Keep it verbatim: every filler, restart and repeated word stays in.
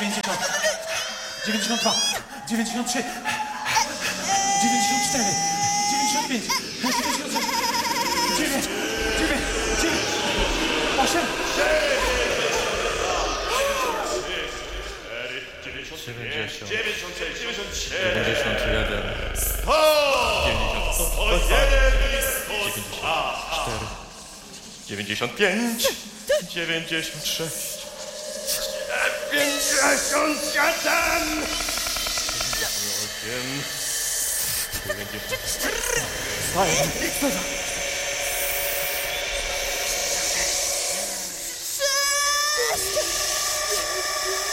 dziewięćdziesiąt, dziewięćdziesiąt dwa, dziewięćdziesiąt trzy, dziewięćdziesiąt cztery, dziewięćdziesiąt pięć, dziewięćdziesiąt sześć, dziewięć, dziewięć, dziewięć, osiem, dziewięćdziesiąt, dziewięćdziesiąt sześć, dziewięćdziesiąt siedem, dziewięćdziesiąt jeden, sto, dziewięćdziesiąt sto jeden i sto cztery, dziewięćdziesiąt pięć, dziewięćdziesiąt sześć, dziewięćdziesiąt siedem, osiem, dziewięćdziesiąt wstaję, wstaję.